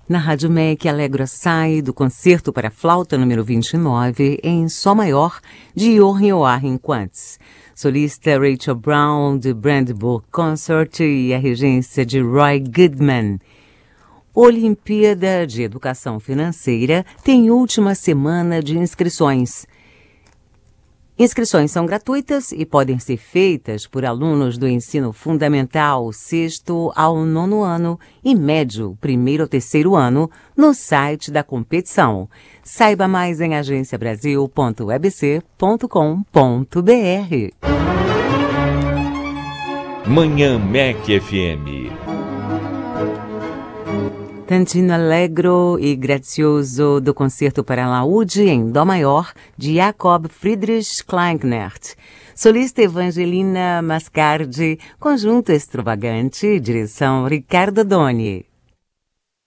Na Rádio MEC, Allegro Assai, do Concerto para Flauta número 29, em Sol Maior, de Joachim Quantz. Solista Rachel Brown, de Brandenburg Consort, e a regência de Roy Goodman. Olimpíada de Educação Financeira tem última semana de inscrições. Inscrições são gratuitas e podem ser feitas por alunos do ensino fundamental, 6º ao 9º ano e médio, 1º ao 3º ano, no site da competição. Saiba mais em agenciabrasil.webc.com.br. Manhã MEC FM. Tantino Allegro e Gracioso, do Concerto para Laúde em Dó Maior, de Jakob Friedrich Kleinert. Solista Evangelina Mascardi, conjunto extravagante, direção Ricardo Doni.